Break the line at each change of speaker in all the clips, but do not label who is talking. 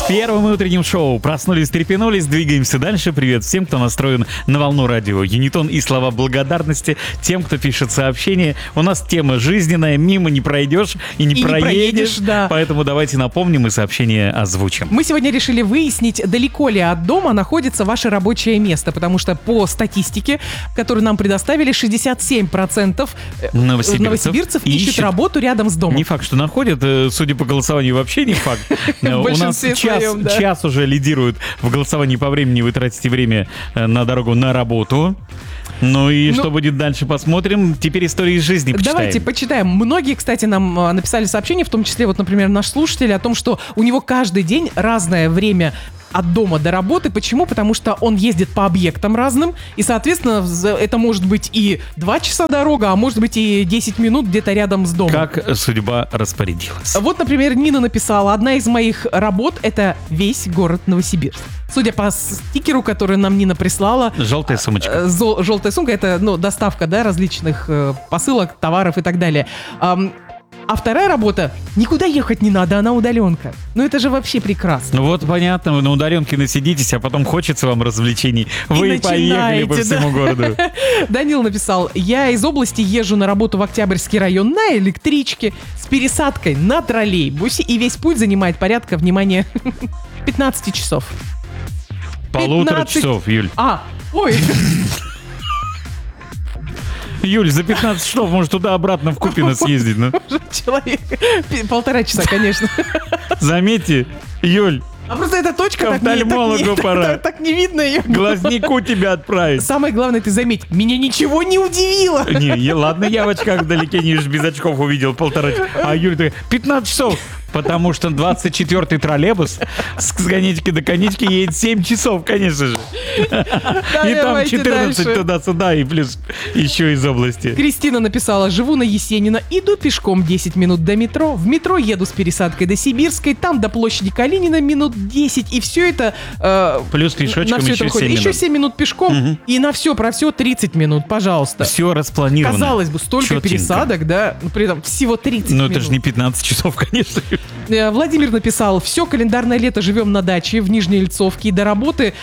Первым утренним шоу проснулись, трепенулись, двигаемся дальше. Привет всем, кто настроен на волну радио Юнитон, и слова благодарности тем, кто пишет сообщения. У нас тема жизненная, мимо не пройдешь и не проедешь,
да.
Поэтому давайте напомним и сообщение озвучим.
Мы сегодня решили выяснить, далеко ли от дома находится ваше рабочее место, потому что по статистике, которую нам предоставили, 67% новосибирцев ищут работу рядом с домом.
Не факт, что находят, судя по голосованию, вообще не факт. У нас час уже лидирует в голосовании по времени. Вы тратите время на дорогу на работу. Ну и что будет дальше, посмотрим. Теперь истории из жизни почитаем.
Давайте почитаем. Многие, кстати, нам написали сообщения, в том числе, вот, например, наш слушатель, о том, что у него каждый день разное время от дома до работы. Почему? Потому что он ездит по объектам разным, и, соответственно, это может быть и 2 часа дорога, а может быть и 10 минут где-то рядом с домом.
Как судьба распорядилась.
Вот, например, Нина написала: одна из моих работ — это весь город Новосибирск. Судя по стикеру, который нам Нина прислала.
Желтая сумочка.
Желтая сумка — это, доставка, различных посылок, товаров и так далее. А вторая работа — никуда ехать не надо, она удаленка. Это же вообще прекрасно.
Вот понятно, вы на удаленке насидитесь, а потом хочется вам развлечений. Вы поехали по всему городу.
Данил написал: я из области езжу на работу в Октябрьский район на электричке с пересадкой на троллейбусе, и весь путь занимает порядка, внимание, 15 часов.
1,5 часов, Юль.
Ой.
Юль, за 15 часов может туда-обратно в Купино съездить.
Человек. 1,5 часа, конечно.
Заметьте, Юль.
А просто эта точка
к офтальмологу пора.
Так не видно ее.
Глазнику тебя отправить.
Самое главное, ты заметь, меня ничего не удивило.
Ладно, я в очках вдалеке без очков увидел 1,5 часа. А Юль такая: 15 часов. Потому что 24-й троллейбус с конечки до конечки едет 7 часов, конечно же. И там 14 туда-сюда, и плюс еще из области.
Кристина написала: живу на Есенина, иду пешком 10 минут до метро, в метро еду с пересадкой до Сибирской, там до площади Калинина минут 10, и все это...
плюс пешочком еще 7 минут.
Еще 7 минут пешком, и на все про все 30 минут, пожалуйста.
Все распланировано.
Казалось бы, столько пересадок, да, но при этом всего 30 минут.
Это же не 15 часов, конечно.
Владимир написал: все календарное лето живем на даче в Нижней Ильцовке, и до работы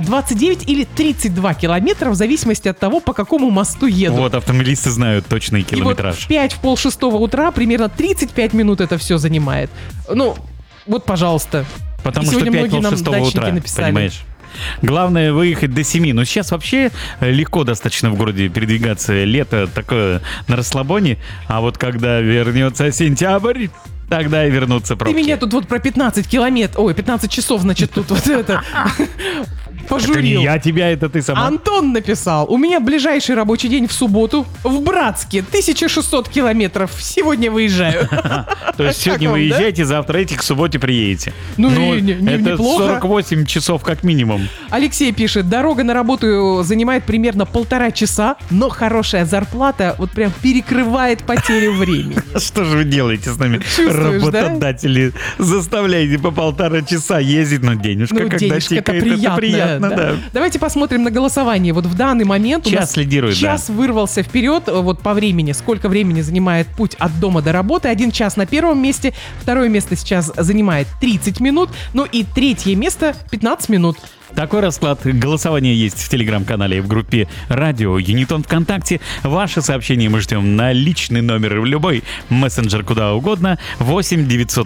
29 или 32 километра, в зависимости от того, по какому мосту еду.
Вот, автомобилисты знают точный километраж.
И вот в 5-6 утра примерно 35 минут это все занимает. Вот, пожалуйста.
Потому что 5-6 утра, понимаешь? Главное выехать до 7. Но сейчас вообще легко достаточно в городе передвигаться. Лето такое на расслабоне. А вот когда вернется сентябрь, тогда и вернутся пробки.
Ты меня тут вот про 15 километров... Ой, 15 часов, значит, тут вот это... Пожурил.
Это не я тебя, это ты сама.
Антон написал: у меня ближайший рабочий день в субботу в Братске, 1600 километров. Сегодня выезжаю.
То есть сегодня выезжаете, завтра к субботе приедете.
Это
48 часов как минимум.
Алексей пишет: дорога на работу занимает примерно 1,5 часа, но хорошая зарплата вот прям перекрывает потерю времени.
Что же вы делаете с нами, работодатели? Заставляете по 1,5 часа ездить на денежка, когда тикает. Это приятно. Да.
Давайте посмотрим на голосование. Вот в данный момент у нас час вырвался вперед вот по времени. Сколько времени занимает путь от дома до работы? 1 час на первом месте, второе место сейчас занимает 30 минут, и третье место 15 минут.
Такой расклад голосования есть в телеграм-канале и в группе «Радио Юнитон ВКонтакте». Ваши сообщения мы ждем на личный номер в любой мессенджер куда угодно. 8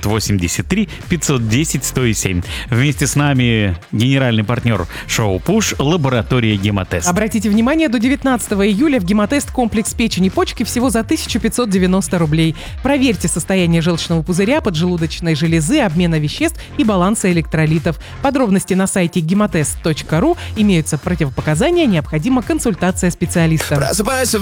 983 510 107. Вместе с нами генеральный партнер шоу «Пуш» лаборатория «Гемотест».
Обратите внимание, до 19 июля в «Гемотест» комплекс печени и почки всего за 1590 рублей. Проверьте состояние желчного пузыря, поджелудочной железы, обмена веществ и баланса электролитов. Подробности на сайте gematest.ru. Имеются противопоказания, необходима консультация специалиста.
Просыпайся